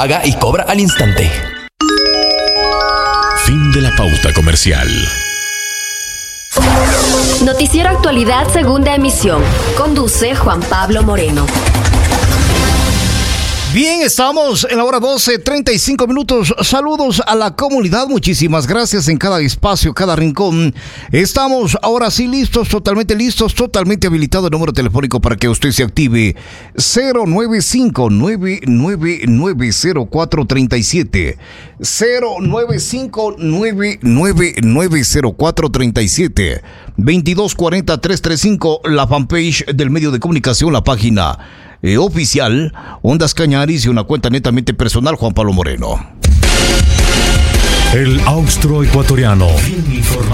paga y cobra al instante. Fin de la pauta comercial. Noticiero Actualidad, segunda emisión. Conduce Juan Pablo Moreno. Bien, estamos en la hora 12, 35 minutos. Saludos a la comunidad. Muchísimas gracias en cada espacio, cada rincón. Estamos ahora sí listos, totalmente habilitado el número telefónico para que usted se active. 095-999-0437. 095-999-0437. 2240-335, la fanpage del medio de comunicación, la página oficial, Ondas Cañaris, y una cuenta netamente personal, Juan Pablo Moreno. El austro ecuatoriano.